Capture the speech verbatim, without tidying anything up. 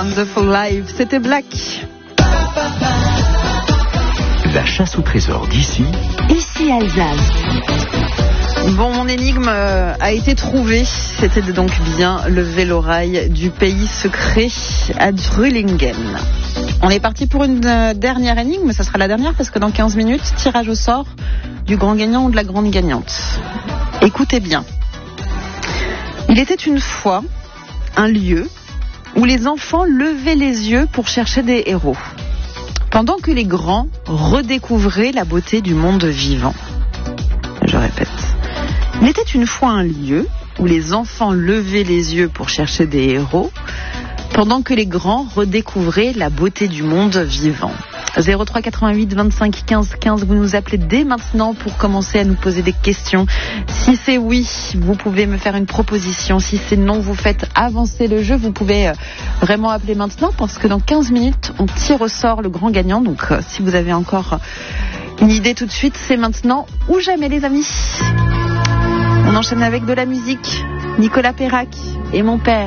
Wonderful Life, c'était Black. La chasse au trésor d'ici. Ici Alsace. Bon, mon énigme a été trouvée. C'était donc bien le vélorail du pays secret à Drüllingen. On est parti pour une dernière énigme. Ça sera la dernière parce que dans quinze minutes, tirage au sort du grand gagnant ou de la grande gagnante. Écoutez bien. Il était une fois un lieu où les enfants levaient les yeux pour chercher des héros, pendant que les grands redécouvraient la beauté du monde vivant. Je répète. Il était une fois un lieu où les enfants levaient les yeux pour chercher des héros, pendant que les grands redécouvraient la beauté du monde vivant. zéro trois quatre-vingt-huit vingt-cinq quinze quinze, vous nous appelez dès maintenant pour commencer à nous poser des questions. Si c'est oui, vous pouvez me faire une proposition. Si c'est non, vous faites avancer le jeu. Vous pouvez vraiment appeler maintenant parce que dans quinze minutes, on tire au sort le grand gagnant. Donc si vous avez encore une idée tout de suite, c'est maintenant ou jamais les amis. On enchaîne avec de la musique. Nicolas Perrac et Mon Père.